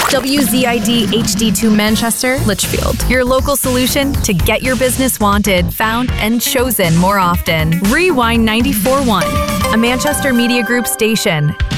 WZID HD2 Manchester, Litchfield. Your local solution to get your business wanted, found, and chosen more often. Rewind 94.1, a Manchester Media Group station.